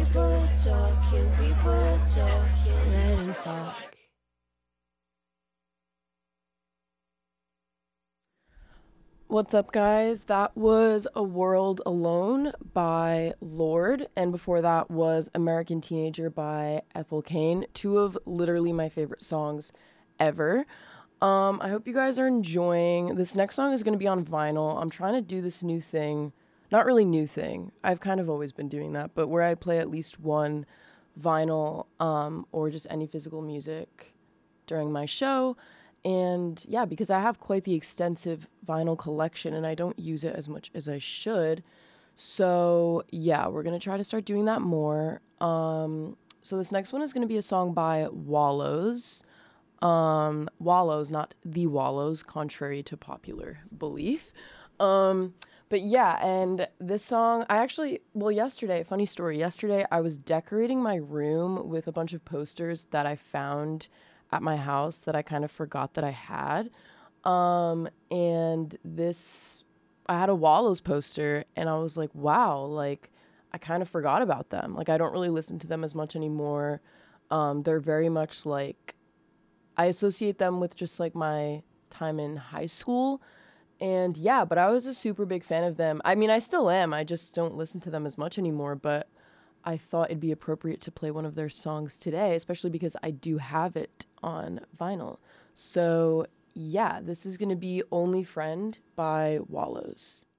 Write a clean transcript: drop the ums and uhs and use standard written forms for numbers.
People are talking, people are talking, let them talk. What's up, guys? That was A World Alone by Lorde, and before that was American Teenager by Ethel Cain, two of literally my favorite songs ever. I hope you guys are enjoying. This next song is going to be on vinyl. I'm trying to do this new thing. Not really new thing. I've kind of always been doing that, but where I play at least one vinyl or just any physical music during my show. And yeah, because I have quite the extensive vinyl collection and I don't use it as much as I should. So yeah, we're going to try to start doing that more. So this next one is going to be a song by Wallows. Wallows, not the Wallows, contrary to popular belief. Um, but yeah, and this song, yesterday, funny story, yesterday I was decorating my room with a bunch of posters that I found at my house that I kind of forgot that I had. And I had a Wallows poster and I was like, wow, like I kind of forgot about them. Like I don't really listen to them as much anymore. They're very much like, I associate them with just like my time in high school. And yeah, but I was a super big fan of them. I mean, I still am. I just don't listen to them as much anymore, but I thought it'd be appropriate to play one of their songs today, especially because I do have it on vinyl. So, yeah, this is going to be Only Friend by Wallows.